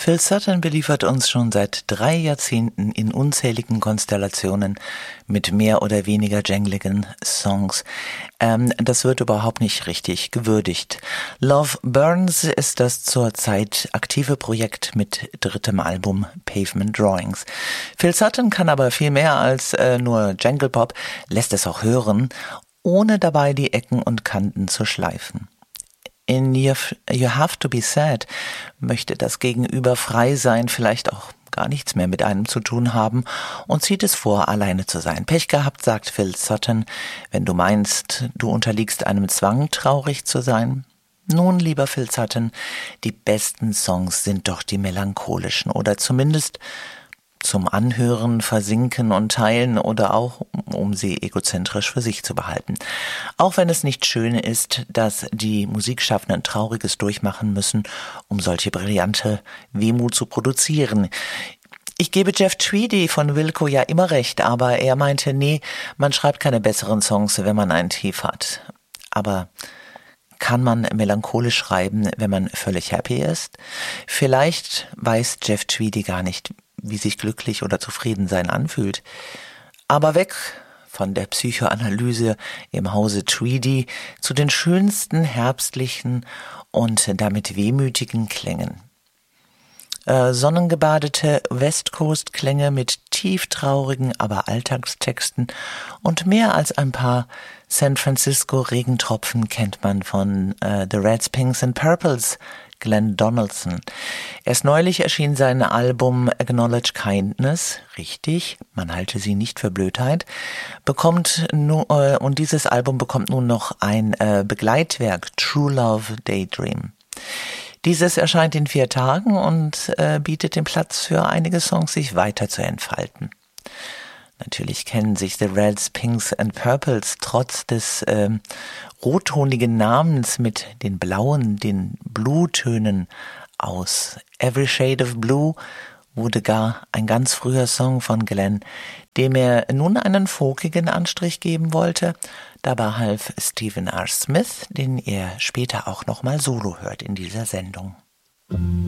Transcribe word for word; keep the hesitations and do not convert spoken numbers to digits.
Phil Sutton beliefert uns schon seit drei Jahrzehnten in unzähligen Konstellationen mit mehr oder weniger jangligen Songs. Ähm, das wird überhaupt nicht richtig gewürdigt. Love Burns ist das zurzeit aktive Projekt mit drittem Album Pavement Drawings. Phil Sutton kann aber viel mehr als äh, nur Jangle Pop, lässt es auch hören, ohne dabei die Ecken und Kanten zu schleifen. In You Have to Be Sad möchte das Gegenüber frei sein, vielleicht auch gar nichts mehr mit einem zu tun haben und zieht es vor, alleine zu sein. Pech gehabt, sagt Phil Sutton, wenn du meinst, du unterliegst einem Zwang, traurig zu sein. Nun, lieber Phil Sutton, die besten Songs sind doch die melancholischen oder zumindest zum Anhören, Versinken und Teilen oder auch, um sie egozentrisch für sich zu behalten. Auch wenn es nicht schön ist, dass die Musikschaffenden Trauriges durchmachen müssen, um solche brillante Wehmut zu produzieren. Ich gebe Jeff Tweedy von Wilco ja immer recht, aber er meinte, nee, man schreibt keine besseren Songs, wenn man einen Tief hat. Aber kann man melancholisch schreiben, wenn man völlig happy ist? Vielleicht weiß Jeff Tweedy gar nicht, wie sich glücklich oder zufrieden sein anfühlt. Aber weg von der Psychoanalyse im Hause Tweedy zu den schönsten herbstlichen und damit wehmütigen Klängen. Äh, sonnengebadete West-Coast-Klänge mit tieftraurigen, aber Alltagstexten und mehr als ein paar San Francisco-Regentropfen kennt man von äh, The Reds, Pinks and Purples, Glenn Donaldson. Erst neulich erschien sein Album Acknowledge Kindness, richtig, man halte sie nicht für Blödheit, bekommt nu, äh, und dieses Album bekommt nun noch ein äh, Begleitwerk, True Love Daydream. Dieses erscheint in vier Tagen und äh, bietet den Platz für einige Songs, sich weiter zu entfalten. Natürlich kennen sich The Reds, Pinks and Purples trotz des ähm, rottonigen Namens mit den blauen, den Blue-Tönen aus. Every Shade of Blue wurde gar ein ganz früher Song von Glenn, dem er nun einen folkigen Anstrich geben wollte. Dabei half Stephen R. Smith, den ihr später auch nochmal solo hört in dieser Sendung.